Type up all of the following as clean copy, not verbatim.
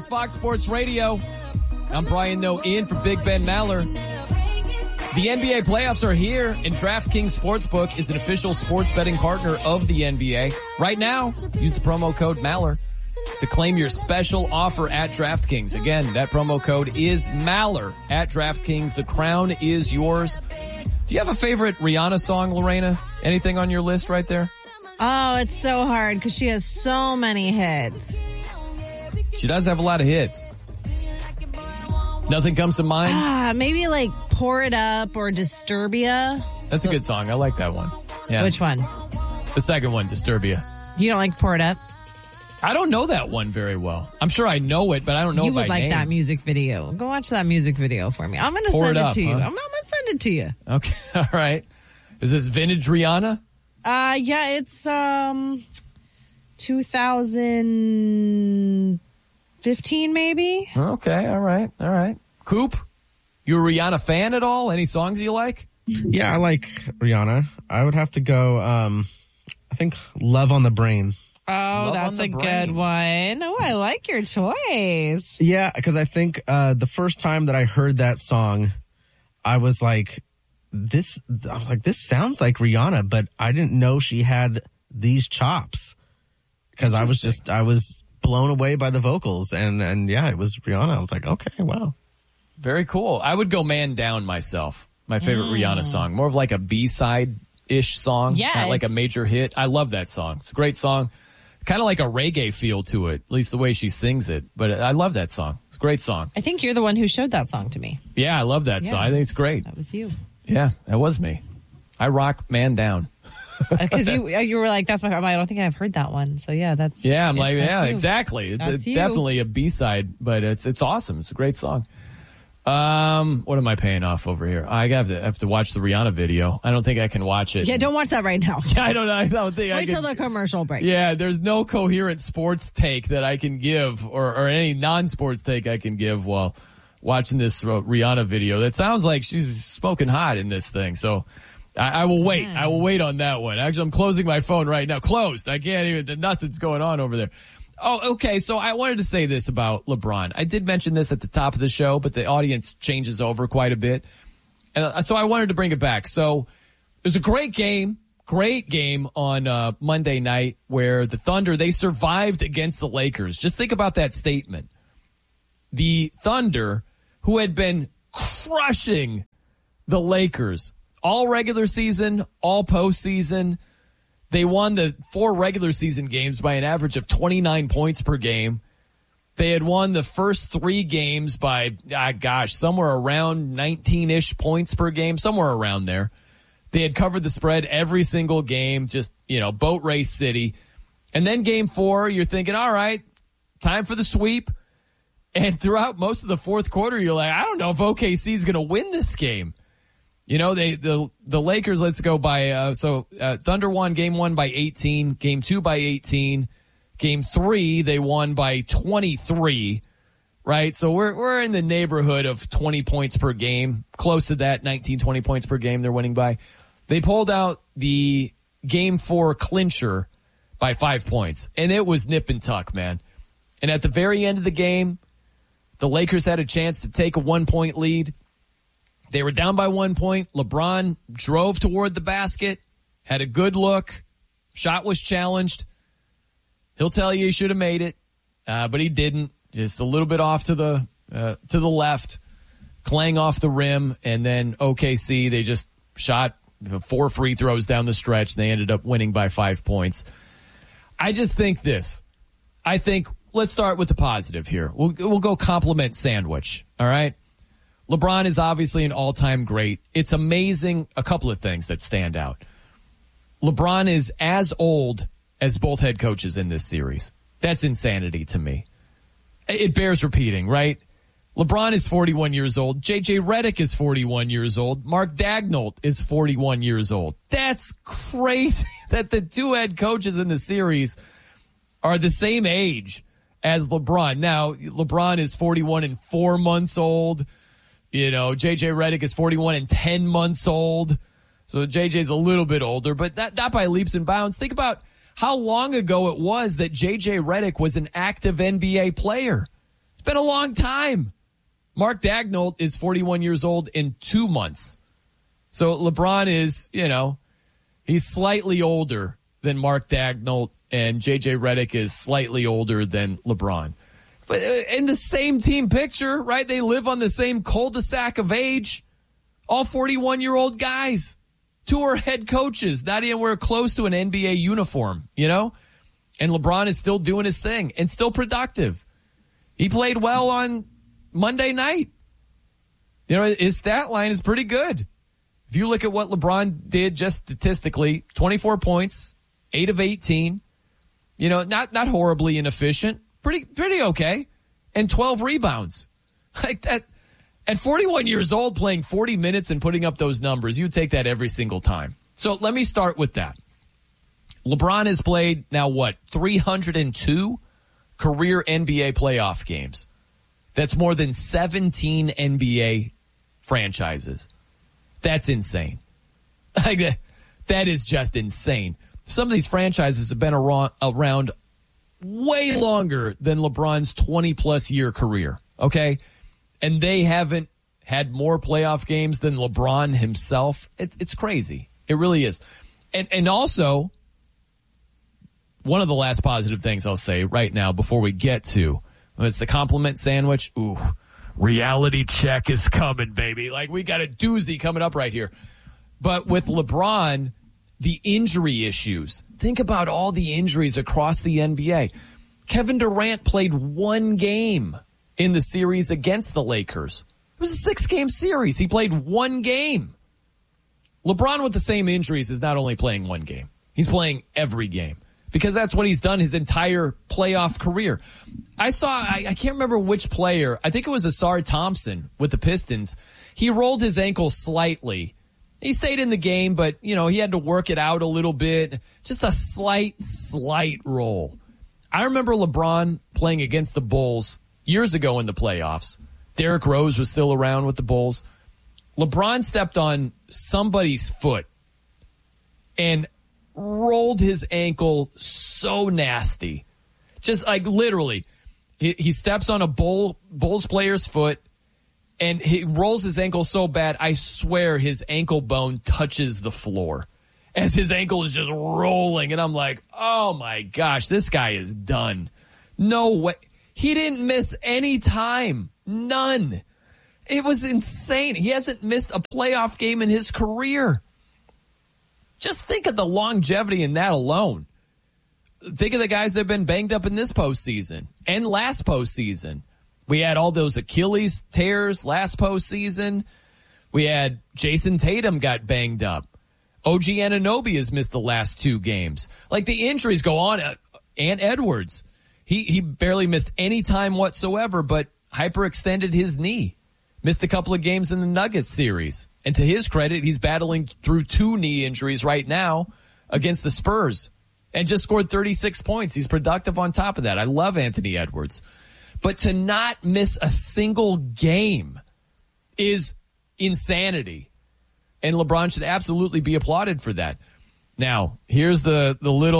Fox Sports Radio. I'm Brian Noe in for Big Ben Maller. The NBA playoffs are here, and DraftKings Sportsbook is an official sports betting partner of the NBA. Right now, use the promo code Maller to claim your special offer at DraftKings. Again, that promo code is Maller at DraftKings. The crown is yours. Do you have a favorite Rihanna song, Lorena? Anything on your list right there? Oh, it's so hard because she has so many hits. She does have a lot of hits. Nothing comes to mind? Maybe like Pour It Up or Disturbia. That's a good song. I like that one. Yeah. Which one? The second one, Disturbia. You don't like Pour It Up? I don't know that one very well. I'm sure I know it, but I don't know it by name. You would like that music video. Go watch that music video for me. I'm going to send it to you. I'm going to send it to you. Okay. All right. Is this vintage Rihanna? Yeah, it's 2015 maybe. Okay. All right. Coop, you a Rihanna fan at all? Any songs you like? Yeah, I like Rihanna. I would have to go, I think Love on the Brain. Oh, that's a good one. Oh, I like your choice. Yeah, because I think the first time that I heard that song, I was like, this sounds like Rihanna, but I didn't know she had these chops. Because I was blown away by the vocals, and yeah, it was Rihanna. I was like, okay, wow. Very cool. I would go Man Down myself. My favorite Rihanna song. More of like a B-side-ish song. Yeah. Not like a major hit. I love that song. It's a great song. Kind of like a reggae feel to it, at least the way she sings it. But I love that song. It's a great song. I think you're the one who showed that song to me. Yeah, I love that song. I think it's great. That was you. Yeah, that was me. I rock Man Down. Because you were like, that's my. I don't think I've heard that one. So yeah, that's. Yeah, I'm like, yeah, you. exactly. It's definitely a B-side, but it's awesome. It's a great song. What am I paying off over here? I have to watch the Rihanna video. I don't think I can watch it. Yeah, don't watch that right now. I don't think I can. Wait till the commercial break. Yeah, there's no coherent sports take that I can give or any non-sports take I can give while watching this Rihanna video. That sounds like she's smoking hot in this thing. So I will wait. I will wait on that one. Actually, I'm closing my phone right now. Closed. I can't even, nothing's going on over there. Oh, okay. So I wanted to say this about LeBron. I did mention this at the top of the show, but the audience changes over quite a bit. And so I wanted to bring it back. So there's a great game on Monday night where the Thunder, they survived against the Lakers. Just think about that statement. The Thunder, who had been crushing the Lakers all regular season, all postseason, they won the 4 regular season games by an average of 29 points per game. They had won the first 3 games by, somewhere around 19-ish points per game, somewhere around there. They had covered the spread every single game, just, boat race city. And then game 4, you're thinking, all right, time for the sweep. And throughout most of the fourth quarter, you're like, I don't know if OKC is going to win this game. The Lakers, let's go by, Thunder won game 1 by 18, game 2 by 18, game 3, they won by 23, right? So we're in the neighborhood of 20 points per game, close to that, 19, 20 points per game they're winning by. They pulled out the game 4 clincher by 5 points, and it was nip and tuck, man. And at the very end of the game, the Lakers had a chance to take a 1-point lead. They were down by 1 point. LeBron drove toward the basket, had a good look. Shot was challenged. He'll tell you he should have made it, but he didn't. Just a little bit off to the left, clang off the rim, and then OKC, they just shot 4 free throws down the stretch, and they ended up winning by 5 points. I just think this. I think, let's start with the positive here. We'll go compliment sandwich, all right? LeBron is obviously an all-time great. It's amazing, a couple of things that stand out. LeBron is as old as both head coaches in this series. That's insanity to me. It bears repeating, right? LeBron is 41 years old. J.J. Redick is 41 years old. Mark Daigneault is 41 years old. That's crazy that the 2 head coaches in the series are the same age as LeBron. Now, LeBron is 41 and 4 months old. J.J. Redick is 41 and 10 months old. So J.J.'s a little bit older, but not by leaps and bounds. Think about how long ago it was that J.J. Redick was an active NBA player. been a long time. Mark Daigneault is 41 years old in 2 months. So LeBron is, he's slightly older than Mark Daigneault, and JJ Redick is slightly older than LeBron. But in the same team picture, right? They live on the same cul-de-sac of age. All 41-year-old guys. 2 are head coaches, not anywhere close to an NBA uniform, And LeBron is still doing his thing and still productive. He played well on Monday night. His stat line is pretty good. If you look at what LeBron did just statistically, 24 points, 8 of 18, not horribly inefficient, pretty okay, and 12 rebounds. Like that, at 41 years old, playing 40 minutes and putting up those numbers, you would take that every single time. So let me start with that. LeBron has played now 302 career NBA playoff games. That's more than 17 NBA franchises. That's insane. Like that is just insane. Some of these franchises have been around way longer than LeBron's 20-plus year career, okay? And they haven't had more playoff games than LeBron himself. It's crazy. It really is. And also, one of the last positive things I'll say right now before we get to is the compliment sandwich. Ooh, reality check is coming, baby. Like, we got a doozy coming up right here. But with LeBron, the injury issues. Think about all the injuries across the NBA. Kevin Durant played 1 game in the series against the Lakers. It was a 6-game series. He played 1 game. LeBron with the same injuries is not only playing 1 game. He's playing every game because that's what he's done his entire playoff career. I can't remember which player. I think it was Asar Thompson with the Pistons. He rolled his ankle slightly. He stayed in the game, but, he had to work it out a little bit. Just a slight roll. I remember LeBron playing against the Bulls years ago in the playoffs. Derrick Rose was still around with the Bulls. LeBron stepped on somebody's foot and rolled his ankle so nasty. Just like literally, he steps on a Bulls player's foot and he rolls his ankle so bad, I swear his ankle bone touches the floor as his ankle is just rolling. And I'm like, oh my gosh, this guy is done. No way. He didn't miss any time. None. It was insane. He hasn't missed a playoff game in his career. Just think of the longevity in that alone. Think of the guys that have been banged up in this postseason and last postseason. We had all those Achilles tears last postseason. We had Jason Tatum got banged up. OG Anunoby has missed the last 2 games. Like, the injuries go on. Ant Edwards, he barely missed any time whatsoever, but hyperextended his knee. Missed a couple of games in the Nuggets series. And to his credit, he's battling through 2 knee injuries right now against the Spurs and just scored 36 points. He's productive on top of that. I love Anthony Edwards. But to not miss a single game is insanity. And LeBron should absolutely be applauded for that. Now, here's the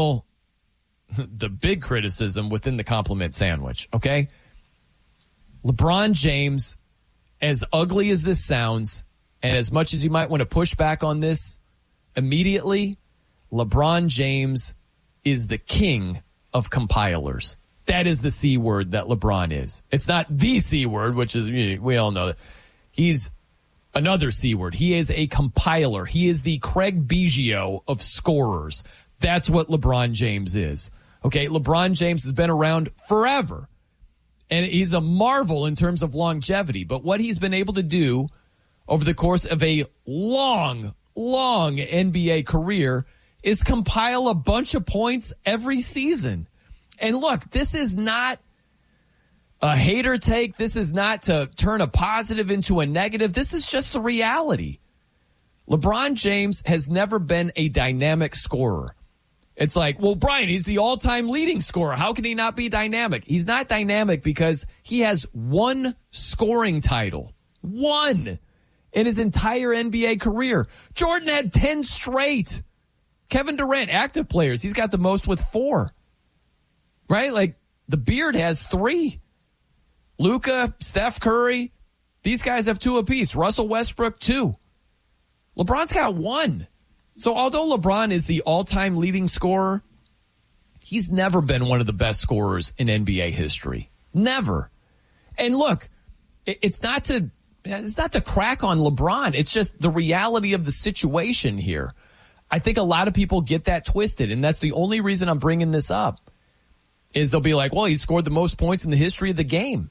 big criticism within the compliment sandwich, okay? LeBron James, as ugly as this sounds, and as much as you might want to push back on this immediately, LeBron James is the king of compilers. That is the C word that LeBron is. It's not the C word, which is, we all know that. He's another C word. He is a compiler. He is the Craig Biggio of scorers. That's what LeBron James is. Okay, LeBron James has been around forever. And he's a marvel in terms of longevity. But what he's been able to do over the course of a long NBA career is compile a bunch of points every season. And look, this is not a hater take. This is not to turn a positive into a negative. This is just the reality. LeBron James has never been a dynamic scorer. It's like, well, Brian, he's the all-time leading scorer. How can he not be dynamic? He's not dynamic because he has 1 scoring title. 1 in his entire NBA career. Jordan had 10 straight. Kevin Durant, active players, he's got the most with 4. Right? Like, the Beard has 3. Luka, Steph Curry, these guys have 2 apiece. Russell Westbrook, 2. LeBron's got 1. So although LeBron is the all-time leading scorer, he's never been one of the best scorers in NBA history. Never. And look, it's not to crack on LeBron. It's just the reality of the situation here. I think a lot of people get that twisted, and that's the only reason I'm bringing this up, is they'll be like, well, he scored the most points in the history of the game.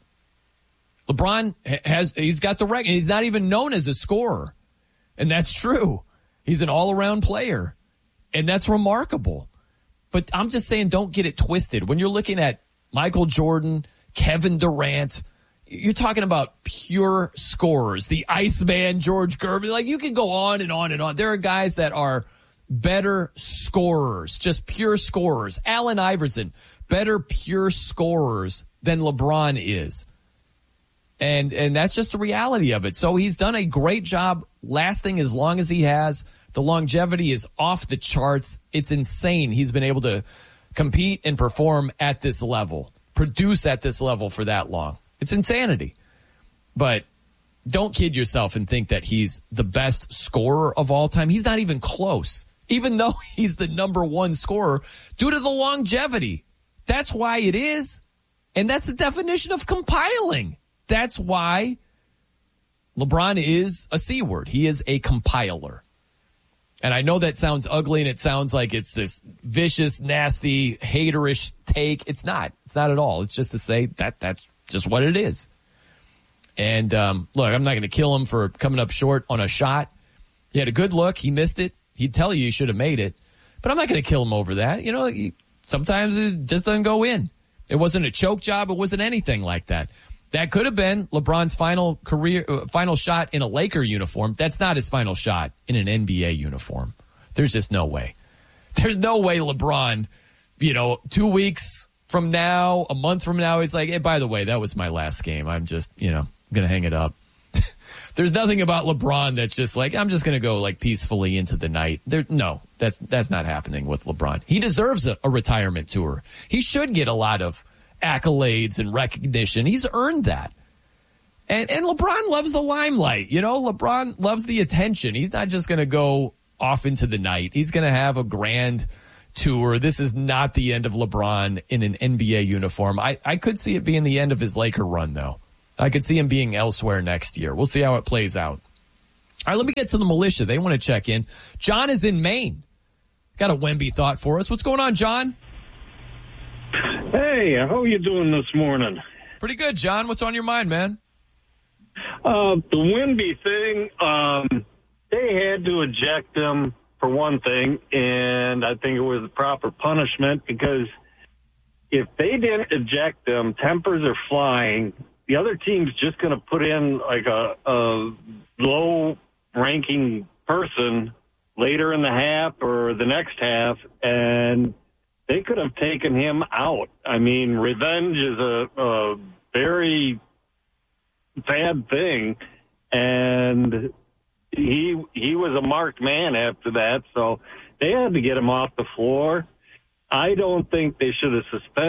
LeBron he's got the record. He's not even known as a scorer. And that's true. He's an all-around player. And that's remarkable. But I'm just saying, don't get it twisted. When you're looking at Michael Jordan, Kevin Durant, you're talking about pure scorers. The Iceman, George Gervin. Like, you can go on and on and on. There are guys that are better scorers, just pure scorers. Allen Iverson, better pure scorers than LeBron is. And that's just the reality of it. So he's done a great job lasting as long as he has. The longevity is off the charts. It's insane. He's been able to compete and perform at this level, produce at this level for that long. It's insanity. But don't kid yourself and think that he's the best scorer of all time. He's not even close, even though he's the number 1 scorer due to the longevity. That's why it is. And that's the definition of compiling. That's why LeBron is a C word. He is a compiler. And I know that sounds ugly and it sounds like it's this vicious, nasty, haterish take. It's not. It's not at all. It's just to say that that's just what it is. And look, I'm not going to kill him for coming up short on a shot. He had a good look. He missed it. He'd tell you should have made it. But I'm not going to kill him over that. You know, sometimes it just doesn't go in. It wasn't a choke job. It wasn't anything like that. That could have been LeBron's final shot in a Laker uniform. That's not his final shot in an NBA uniform. There's just no way. There's no way LeBron, 2 weeks from now, a month from now, he's like, hey, by the way, that was my last game. I'm just, going to hang it up. There's nothing about LeBron that's just like, I'm just going to go like peacefully into the night. No, that's not happening with LeBron. He deserves a retirement tour. He should get a lot of accolades and recognition. He's earned that. And LeBron loves the limelight. LeBron loves the attention. He's not just going to go off into the night. He's going to have a grand tour. This is not the end of LeBron in an NBA uniform. I could see it being the end of his Laker run, though. I could see him being elsewhere next year. We'll see how it plays out. All right, let me get to the militia. They want to check in. John is in Maine. Got a Wemby thought for us. What's going on, John? Hey, how are you doing this morning? Pretty good, John. What's on your mind, man? The Wemby thing, they had to eject him for one thing, and I think it was the proper punishment because if they didn't eject him, tempers are flying. The other team's just going to put in like a low-ranking person later in the half or the next half, and they could have taken him out. I mean, revenge is a very bad thing, and he was a marked man after that, so they had to get him off the floor. I don't think they should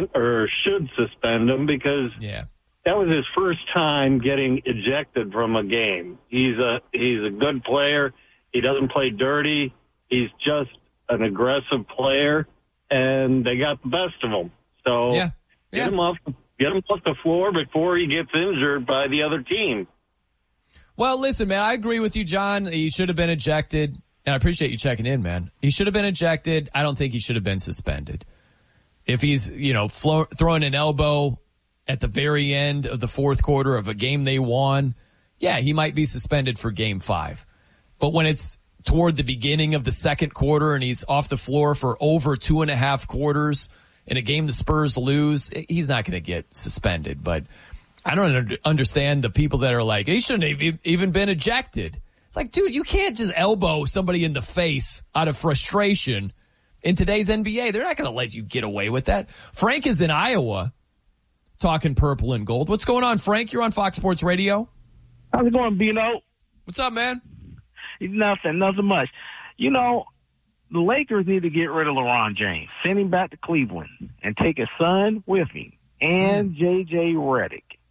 suspend him because that was his first time getting ejected from a game. He's a good player. He doesn't play dirty. He's just an aggressive player. And they got the best of him. So get him off the floor before he gets injured by the other team. Well, listen, man, I agree with you, John. He should have been ejected. And I appreciate you checking in, man. He should have been ejected. I don't think he should have been suspended. If he's, throwing an elbow at the very end of the fourth quarter of a game they won, he might be suspended for game 5. But when it's toward the beginning of the second quarter and he's off the floor for over 2.5 quarters in a game the Spurs lose, he's not going to get suspended. But I don't understand the people that are like, he shouldn't have even been ejected. It's like, dude, you can't just elbow somebody in the face out of frustration in today's NBA. They're not going to let you get away with that. Frank is in Iowa talking purple and gold. What's going on, Frank? You're on Fox Sports Radio. How's it going, Bino? What's up, man? Nothing much. The Lakers need to get rid of LeBron James, send him back to Cleveland, and take his son with him, and J.J. Redick.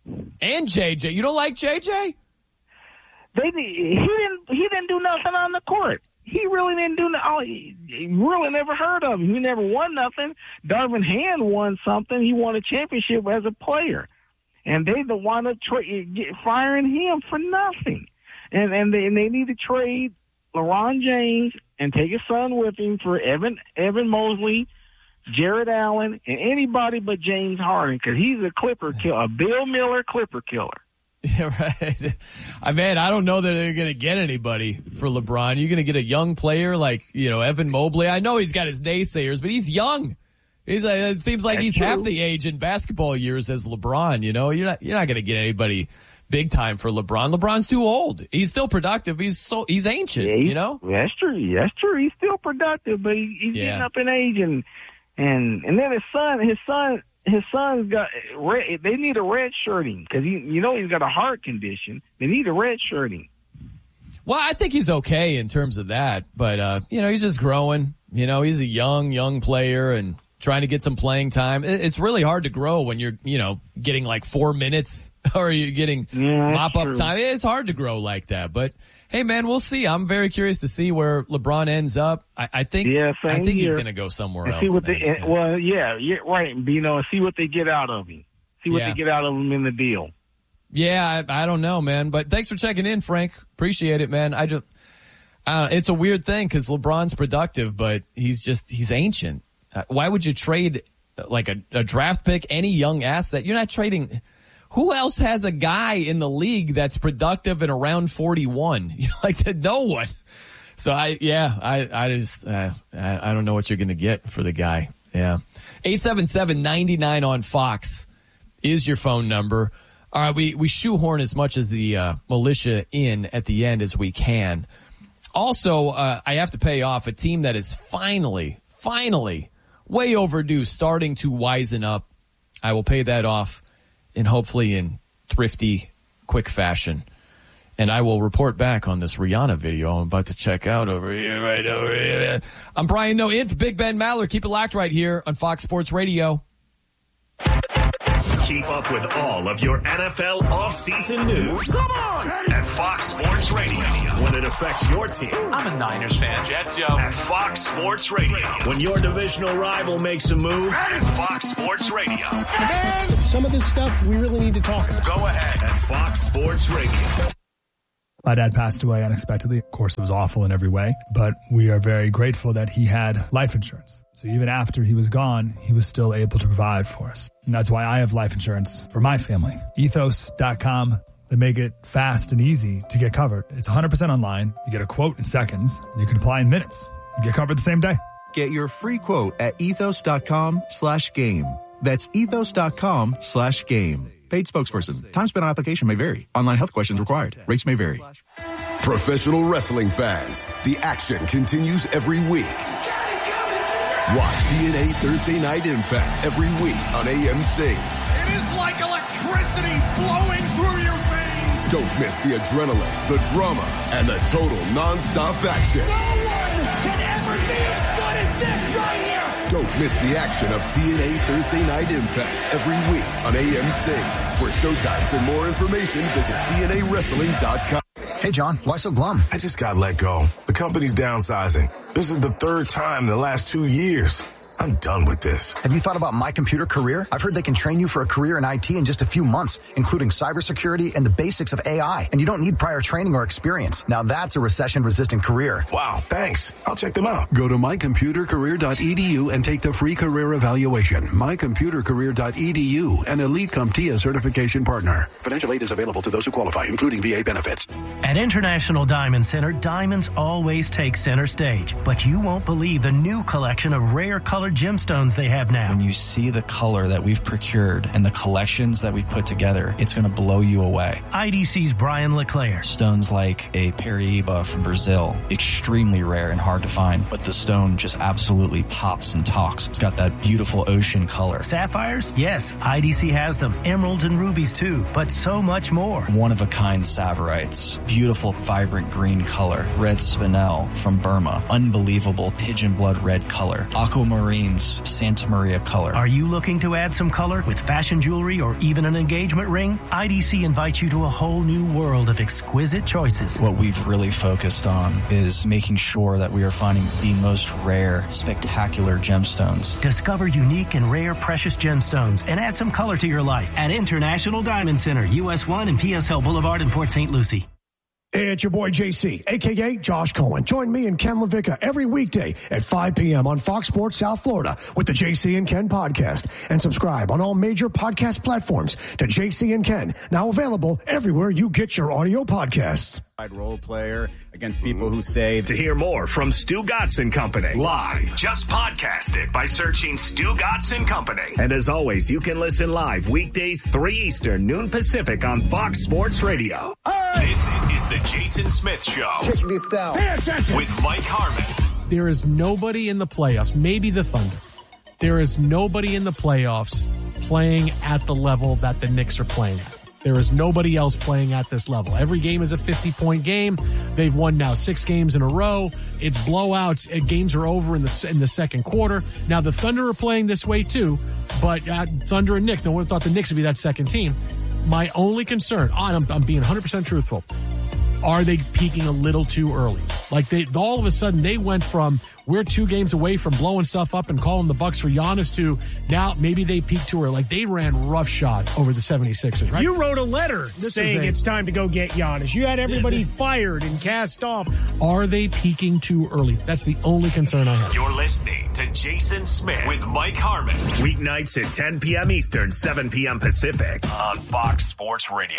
And JJ. You don't like JJ? He didn't do nothing on the court. He really didn't do nothing. You really never heard of him. He never won nothing. Darvin Ham won something. He won a championship as a player. And they wound up firing him for nothing. And they need to trade LeBron James and take his son with him for Evan Mosley, Jared Allen, and anybody but James Harden, because he's a Clipper killer, a Bill Miller Clipper killer. Yeah, right. I don't know that they're going to get anybody for LeBron. You're going to get a young player like, Evan Mobley. I know he's got his naysayers, but he's young. It seems like he's half the age in basketball years as LeBron. You're not going to get anybody big time for LeBron. LeBron's too old. He's still productive. He's ancient. Yeah, That's true. He's still productive, but he's getting up in age, and then his son's got they need a red shirting because he's got a heart condition. They need a red shirting. Well, I think he's okay in terms of that, but he's just growing. He's a young player and trying to get some playing time. It's really hard to grow when you're getting like 4 minutes or you're getting mop up time. It's hard to grow like that, but. Hey man, we'll see. I'm very curious to see where LeBron ends up. I think he's going to go somewhere else. Right. See what they get out of him. See what they get out of him in the deal. Yeah, I don't know, man. But thanks for checking in, Frank. Appreciate it, man. It's a weird thing because LeBron's productive, but he's ancient. Why would you trade like a draft pick, any young asset? You're not trading. Who else has a guy in the league that's productive and around 41? No one. So I don't know what you're going to get for the guy. Yeah. 877-99 on Fox is your phone number. All right. We shoehorn as much as the militia in at the end as we can. Also, I have to pay off a team that is finally way overdue, starting to wisen up. I will pay that off. And hopefully in thrifty, quick fashion. And I will report back on this Rihanna video I'm about to check out right over here. I'm Brian Noe in for Big Ben Maller. Keep it locked right here on Fox Sports Radio. Keep up with all of your NFL offseason news. Come on! At Fox Sports Radio. When it affects your team. I'm a Niners fan. Jets, yo. At Fox Sports Radio. When your divisional rival makes a move. At Fox Sports Radio. Man, some of this stuff we really need to talk about. Go ahead. At Fox Sports Radio. My dad passed away unexpectedly. Of course, it was awful in every way, but we are very grateful that he had life insurance. So even after he was gone, he was still able to provide for us. And that's why I have life insurance for my family. Ethos.com. They make it fast and easy to get covered. It's 100% online. You get a quote in seconds, and you can apply in minutes. You get covered the same day. Get your free quote at ethos.com/game. That's ethos.com/game. Paid spokesperson. Time spent on application may vary. Online health questions required. Rates may vary. Professional wrestling fans, the action continues every week. Watch TNA Thursday Night Impact every week on AMC. It is like electricity flowing through your veins. Don't miss the adrenaline, the drama, and the total non-stop action. No one can ever be as good as this right here. Don't miss the action of TNA Thursday Night Impact every week on AMC. For showtimes and more information, visit TNAWrestling.com. Hey, John, why so glum? I just got let go. The company's downsizing. This is the third time in the last 2 years. I'm done with this. Have you thought about My Computer Career? I've heard they can train you for a career in IT in just a few months, including cybersecurity and the basics of AI. And you don't need prior training or experience. Now that's a recession-resistant career. Wow, thanks. I'll check them out. Go to mycomputercareer.edu and take the free career evaluation. mycomputercareer.edu, an Elite CompTIA certification partner. Financial aid is available to those who qualify, including VA benefits. At International Diamond Center, diamonds always take center stage. But you won't believe the new collection of rare colored gemstones they have now. When you see the color that we've procured and the collections that we've put together, it's going to blow you away. IDC's Brian LeClaire. Stones like a Paraíba from Brazil, extremely rare and hard to find, but the stone just absolutely pops and talks. It's got that beautiful ocean color. Sapphires? Yes, IDC has them. Emeralds and rubies too, but so much more. One-of-a-kind Saverites, beautiful vibrant green color. Red Spinel from Burma, unbelievable pigeon blood red color. Aquamarine Greens Santa Maria color. Are you looking to add some color with fashion jewelry or even an engagement ring? IDC invites you to a whole new world of exquisite choices. What we've really focused on is making sure that we are finding the most rare, spectacular gemstones. Discover unique and rare precious gemstones and add some color to your life at International Diamond Center, US 1 and PSL Boulevard in Port St. Lucie. Hey, it's your boy JC, a.k.a. Josh Cohen. Join me and Ken LaVicka every weekday at 5 p.m. on Fox Sports South Florida with the JC and Ken podcast. And subscribe on all major podcast platforms to JC and Ken, now available everywhere you get your audio podcasts. Role player against people who say... To hear more from Stu Gatz and Company live, just podcast it by searching Stu Gatz and Company. And as always, you can listen live weekdays 3 Eastern, noon Pacific on Fox Sports Radio. This is the Jason Smith Show. Check this out. Pay attention. With Mike Harmon. There is nobody in the playoffs, maybe the Thunder. There is nobody in the playoffs playing at the level that the Knicks are playing at. There is nobody else playing at this level. Every game is a 50-point game. They've won now 6 games in a row. It's blowouts. Games are over in the second quarter. Now, the Thunder are playing this way too, but Thunder and Knicks, I would have thought the Knicks would be that second team. My only concern, I'm being 100% truthful, are they peaking a little too early? Like all of a sudden they went from we're 2 games away from blowing stuff up and calling the Bucks for Giannis to now maybe they peaked too early. Like they ran roughshod over the 76ers, right? You wrote a letter saying it's time to go get Giannis. You had everybody fired and cast off. Are they peaking too early? That's the only concern I have. You're listening to Jason Smith with Mike Harmon. Weeknights at 10 p.m. Eastern, 7 p.m. Pacific on Fox Sports Radio.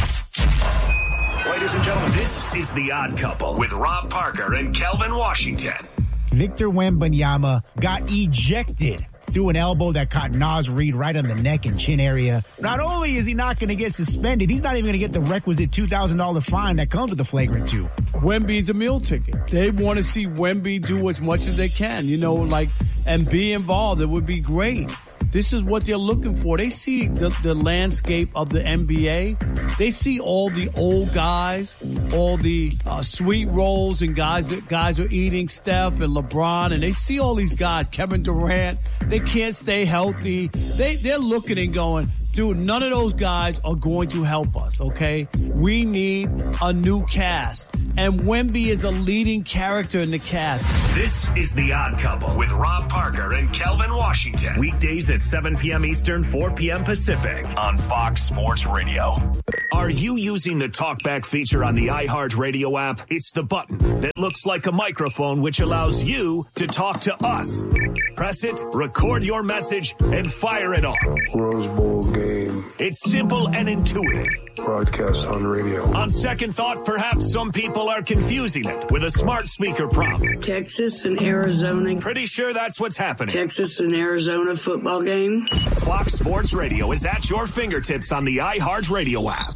Ladies and gentlemen, this is The Odd Couple with Rob Parker and Kelvin Washington. Victor Wembanyama got ejected through an elbow that caught Naz Reid right on the neck and chin area. Not only is he not going to get suspended, he's not even going to get the requisite $2,000 fine that comes with the flagrant 2. Wemby's a meal ticket. They want to see Wemby do as much as they can, and be involved. It would be great. This is what they're looking for. They see the landscape of the NBA. They see all the old guys, all the sweet rolls and guys are eating, Steph and LeBron, and they see all these guys, Kevin Durant. They can't stay healthy. They're looking and going, dude, none of those guys are going to help us, okay? We need a new cast. And Wemby is a leading character in the cast. This is The Odd Couple with Rob Parker and Kelvin Washington. Weekdays at 7 p.m. Eastern, 4 p.m. Pacific on Fox Sports Radio. Are you using the TalkBack feature on the iHeartRadio app? It's the button that looks like a microphone which allows you to talk to us. Press it, record your message, and fire it off. Rose Bowl game. It's simple and intuitive. Broadcast on radio. On second thought, perhaps some people are confusing it with a smart speaker prompt. Texas and Arizona. Pretty sure that's what's happening. Texas and Arizona football game. Fox Sports Radio is at your fingertips on the iHeartRadio app.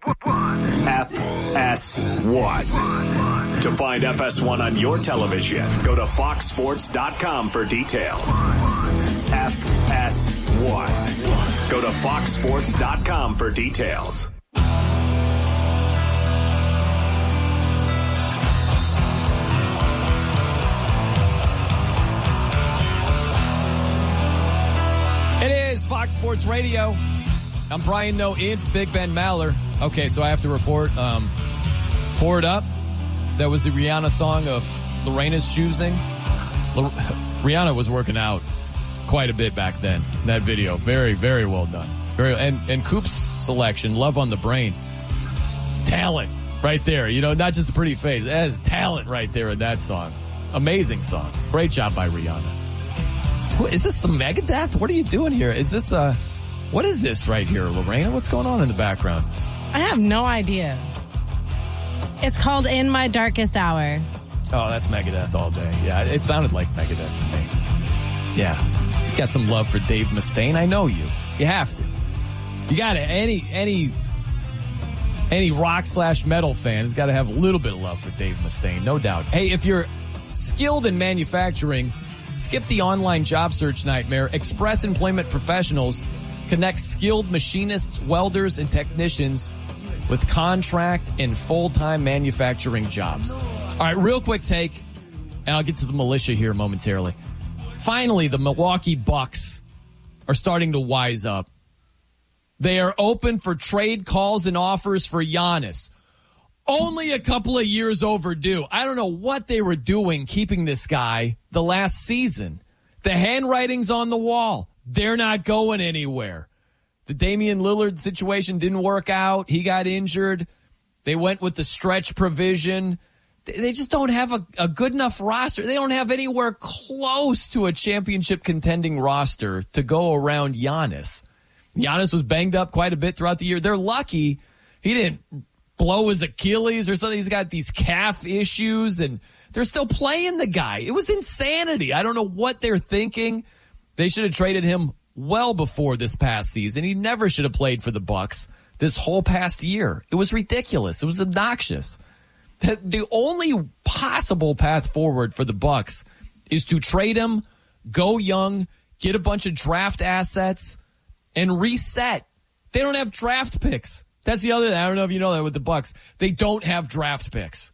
FS1. To find FS1 on your television, go to foxsports.com for details. FS1. Go to foxsports.com for details. It is Fox Sports Radio. I'm Brian Noe in for Big Ben Maller. Okay, so I have to report, Pour It Up. That was the Rihanna song of Lorena's choosing. Rihanna was working out quite a bit back then. That video, very, very well done. And Coop's selection, Love on the Brain. Talent right there. Not just a pretty face. It has talent right there in that song. Amazing song. Great job by Rihanna. Is this some Megadeth? What are you doing here? Is this what is this right here, Lorena? What's going on in the background? I have no idea. It's called In My Darkest Hour. Oh, that's Megadeth all day. Yeah, it sounded like Megadeth to me. Yeah. You got some love for Dave Mustaine. I know you. You have to. You got to. Any rock/metal fan has got to have a little bit of love for Dave Mustaine, no doubt. Hey, if you're skilled in manufacturing, skip the online job search nightmare. Express Employment Professionals connects skilled machinists, welders, and technicians with contract and full-time manufacturing jobs. All right, real quick take, and I'll get to the militia here momentarily. Finally, the Milwaukee Bucks are starting to wise up. They are open for trade calls and offers for Giannis. Only a couple of years overdue. I don't know what they were doing keeping this guy the last season. The handwriting's on the wall. They're not going anywhere. The Damian Lillard situation didn't work out. He got injured. They went with the stretch provision. They just don't have a good enough roster. They don't have anywhere close to a championship contending roster to go around Giannis. Giannis was banged up quite a bit throughout the year. They're lucky he didn't blow his Achilles or something. He's got these calf issues, and they're still playing the guy. It was insanity. I don't know what they're thinking. They should have traded him well before this past season. He never should have played for the Bucks this whole past year. It was ridiculous. It was obnoxious. The only possible path forward for the Bucks is to trade him, go young, get a bunch of draft assets, and reset. They don't have draft picks. That's the other thing. I don't know if you know that with the Bucks. They don't have draft picks.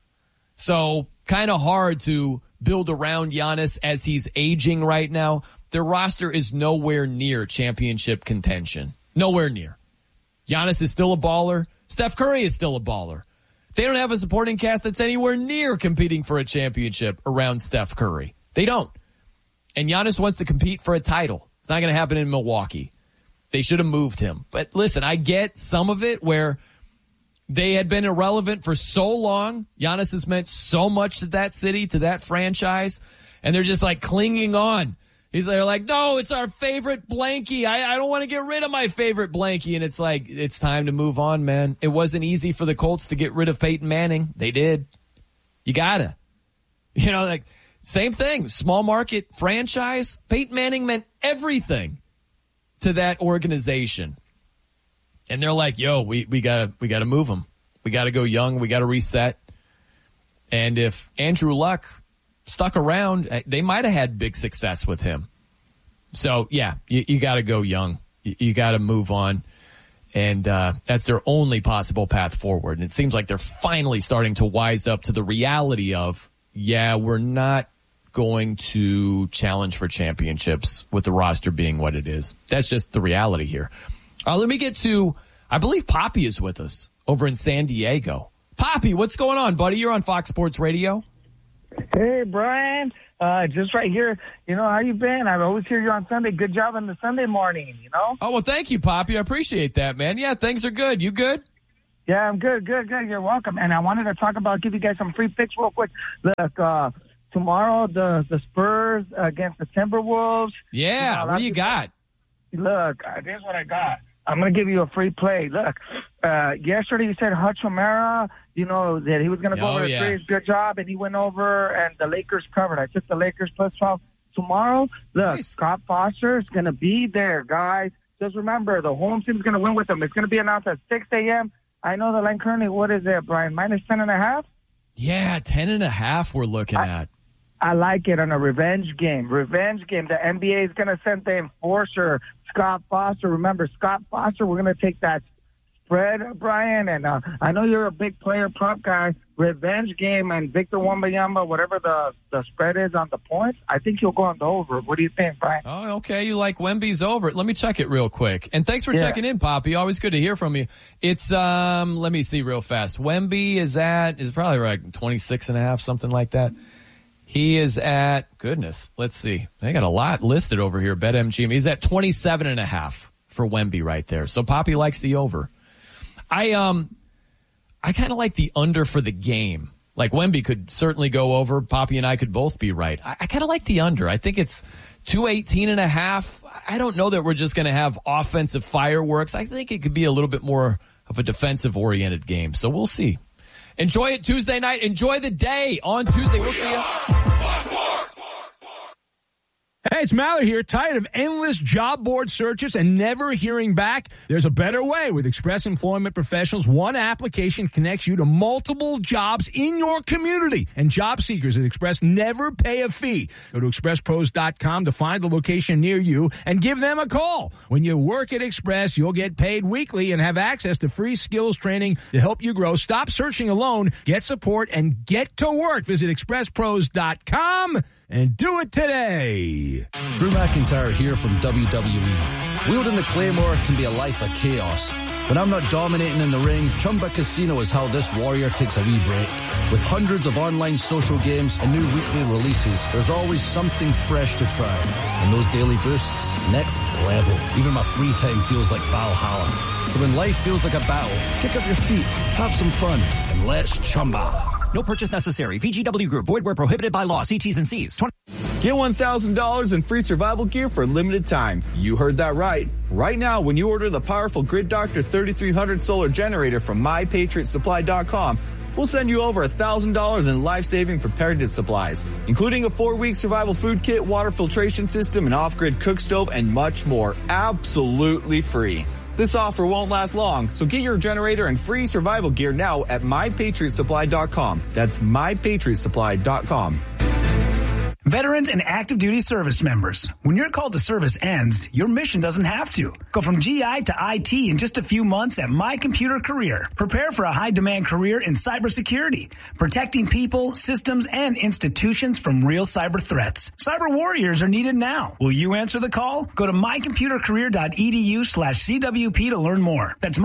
So kind of hard to build around Giannis as he's aging right now. Their roster is nowhere near championship contention. Nowhere near. Giannis is still a baller. Steph Curry is still a baller. They don't have a supporting cast that's anywhere near competing for a championship around Steph Curry. They don't. And Giannis wants to compete for a title. It's not going to happen in Milwaukee. They should have moved him. But listen, I get some of it where they had been irrelevant for so long. Giannis has meant so much to that city, to that franchise, and they're just like clinging on. They're like, no, it's our favorite blankie. I don't want to get rid of my favorite blankie. And it's like, it's time to move on, man. It wasn't easy for the Colts to get rid of Peyton Manning. They did. You gotta. You know, like, same thing. Small market franchise. Peyton Manning meant everything to that organization. And they're like, yo, we gotta move him. We gotta go young. We gotta reset. And if Andrew Luck stuck around, they might have had big success with him. So, yeah, you got to go young. You got to move on. And that's their only possible path forward. And it seems like they're finally starting to wise up to the reality of, yeah, we're not going to challenge for championships with the roster being what it is. That's just the reality here. Let me get to, I believe Poppy is with us over in San Diego. Poppy, what's going on, buddy? You're on Fox Sports Radio. Hey, Brian. Just right here. You know, how you been? I always hear you on Sunday. Good job on the Sunday morning, you know? Oh, well, thank you, Poppy. I appreciate that, man. Yeah, things are good. You good? Yeah, I'm good. You're welcome. And I wanted to talk about, give you guys some free picks real quick. Look, tomorrow, the Spurs against the Timberwolves. Yeah, what do you got? Look, here's what I got. I'm going to give you a free play. Look, yesterday you said Hutch O'Mara, you know, that he was going to go over the threes. Good job. And he went over, and the Lakers covered. I took the Lakers plus 12. Tomorrow, look, Scott Foster is going to be there, guys. Just remember, the home team is going to win with them. It's going to be announced at 6 a.m. I know the line currently, what is it, Brian, minus 10.5? Yeah, 10.5 we're looking at. I like it on a revenge game. The NBA is going to send the enforcer, Scott Foster. Remember, Scott Foster, we're going to take that spread, Brian. And I know you're a big player prop guy. Revenge game and Victor Wembanyama, whatever the spread is on the points, I think you'll go on the over. What do you think, Brian? Oh, okay. You like Wemby's over. Let me check it real quick. And thanks for checking in, Poppy. Always good to hear from you. It's, let me see real fast. Wemby is probably like 26.5, something like that. He is at, goodness, let's see. They got a lot listed over here, BetMGM. He's at 27.5 for Wemby right there. So Poppy likes the over. I kind of like the under for the game. Like Wemby could certainly go over. Poppy and I could both be right. I kind of like the under. I think it's 218.5. I don't know that we're just going to have offensive fireworks. I think it could be a little bit more of a defensive-oriented game. So we'll see. Enjoy it Tuesday night. Enjoy the day on Tuesday. We'll see you. Hey, it's Mallory here. Tired of endless job board searches and never hearing back? There's a better way. With Express Employment Professionals, one application connects you to multiple jobs in your community. And job seekers at Express never pay a fee. Go to expresspros.com to find the location near you and give them a call. When you work at Express, you'll get paid weekly and have access to free skills training to help you grow. Stop searching alone. Get support and get to work. Visit expresspros.com and do it today. Drew McIntyre here from WWE. Wielding the Claymore can be a life of chaos. When I'm not dominating in the ring, Chumba Casino is how this warrior takes a wee break. With hundreds of online social games and new weekly releases, there's always something fresh to try. And those daily boosts, next level. Even my free time feels like Valhalla. So when life feels like a battle, kick up your feet, have some fun, and let's Chumba. No purchase necessary. VGW Group. Void where prohibited by law. See T's and C's. Get $1,000 in free survival gear for a limited time. You heard that right. Right now, when you order the powerful Grid Doctor 3300 solar generator from MyPatriotSupply.com, we'll send you over $1,000 in life-saving preparedness supplies, including a 4-week survival food kit, water filtration system, an off-grid cook stove, and much more. Absolutely free. This offer won't last long, so get your generator and free survival gear now at MyPatriotSupply.com. That's MyPatriotSupply.com. Veterans and active duty service members, when your call to service ends, your mission doesn't have to. Go from GI to IT in just a few months at My Computer Career. Prepare for a high-demand career in cybersecurity, protecting people, systems, and institutions from real cyber threats. Cyber warriors are needed now. Will you answer the call? Go to mycomputercareer.edu/CWP to learn more. That's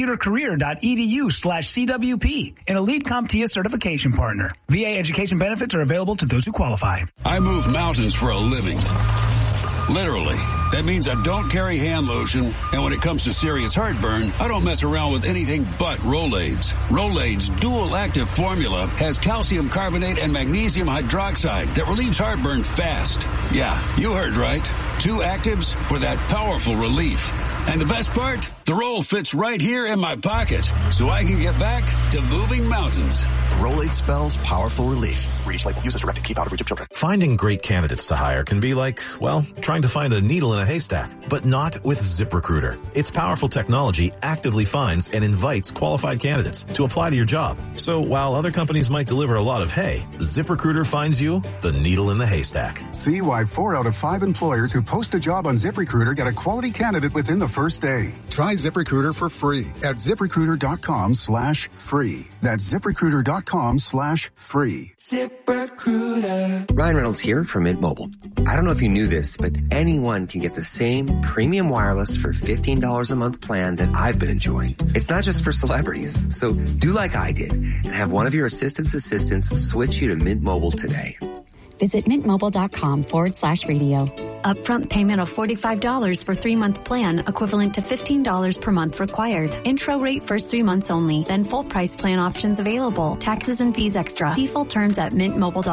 mycomputercareer.edu/CWP, an elite CompTIA certification partner. VA education benefits are available to those who qualify. I move mountains for a living. Literally. That means I don't carry hand lotion, and when it comes to serious heartburn, I don't mess around with anything but Rolaids. Rolaids' dual-active formula has calcium carbonate and magnesium hydroxide that relieves heartburn fast. Yeah, you heard right. 2 actives for that powerful relief. And the best part? The roll fits right here in my pocket, so I can get back to moving mountains. Rolade spells powerful relief. Read each label. Use as directed. Keep out of reach of children. Finding great candidates to hire can be like, well, trying to find a needle in a haystack, but not with ZipRecruiter. Its powerful technology actively finds and invites qualified candidates to apply to your job. So while other companies might deliver a lot of hay, ZipRecruiter finds you the needle in the haystack. See why 4 out of 5 employers who post a job on ZipRecruiter get a quality candidate within the first day. Try ZipRecruiter for free at ZipRecruiter.com/free. That's ZipRecruiter.com/free. ZipRecruiter. Ryan Reynolds here from Mint Mobile. I don't know if you knew this, but anyone can get the same premium wireless for $15 a month plan that I've been enjoying. It's not just for celebrities. So do like I did and have one of your assistants switch you to Mint Mobile today. Visit mintmobile.com/radio. Upfront payment of $45 for 3-month plan, equivalent to $15 per month required. Intro rate first 3 months only. Then full price plan options available. Taxes and fees extra. See full terms at mintmobile.com.